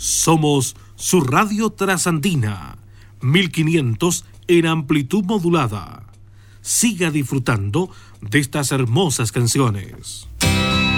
Somos su radio trasandina, 1500 en amplitud modulada. Siga disfrutando de estas hermosas canciones.